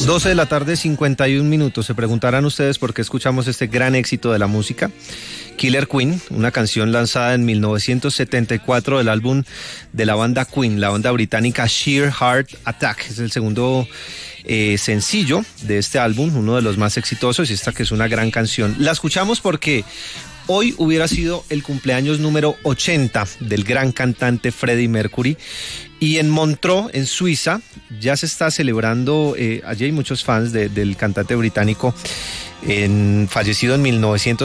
12 de la tarde, 51 minutos. Se preguntarán ustedes por qué escuchamos este gran éxito de la música. Killer Queen, una canción lanzada en 1974 del álbum de la banda Queen, la banda británica Sheer Heart Attack. Es el segundo sencillo de este álbum, uno de los más exitosos, y esta que es una gran canción. La escuchamos porque hoy hubiera sido el cumpleaños número 80 del gran cantante Freddie Mercury, y en Montreux, en Suiza, ya se está celebrando, allí hay muchos fans del cantante británico, fallecido en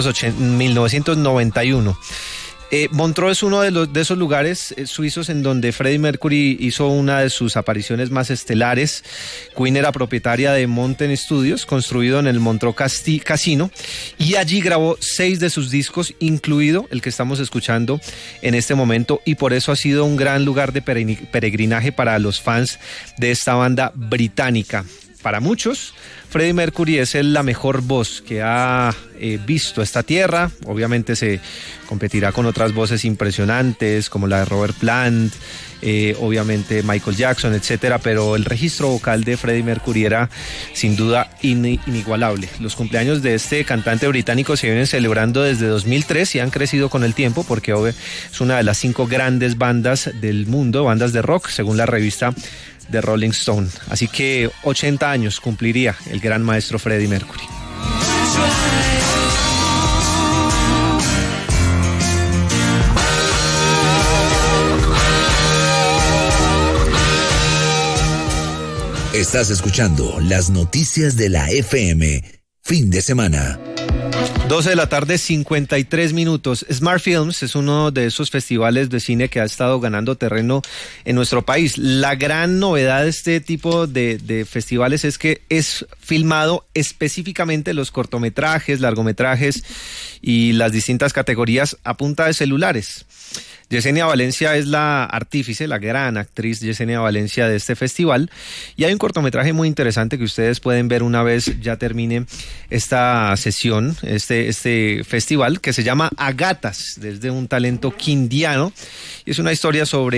1991. Montreux es uno de esos lugares suizos en donde Freddie Mercury hizo una de sus apariciones más estelares. Queen era propietaria de Mountain Studios, construido en el Montreux Casino, y allí grabó 6 de sus discos, incluido el que estamos escuchando en este momento, y por eso ha sido un gran lugar de peregrinaje para los fans de esta banda británica. Para muchos, Freddie Mercury es la mejor voz que ha visto esta tierra. Obviamente se competirá con otras voces impresionantes como la de Robert Plant, obviamente Michael Jackson, etcétera, pero el registro vocal de Freddie Mercury era sin duda inigualable. Los cumpleaños de este cantante británico se vienen celebrando desde 2003 y han crecido con el tiempo porque es una de las 5 grandes bandas del mundo, bandas de rock, según la revista de Rolling Stone. Así que 80 años cumpliría el gran maestro Freddie Mercury. Estás escuchando las noticias de la FM, fin de semana. 12 de la tarde, 53 minutos. Smart Films es uno de esos festivales de cine que ha estado ganando terreno en nuestro país. La gran novedad de este tipo de festivales es que es filmado específicamente los cortometrajes, largometrajes y las distintas categorías a punta de celulares. Yesenia Valencia es la artífice, la gran actriz Yesenia Valencia de este festival, y hay un cortometraje muy interesante que ustedes pueden ver una vez ya termine esta sesión, este festival, que se llama Agatas, desde un talento quindiano, y es una historia sobre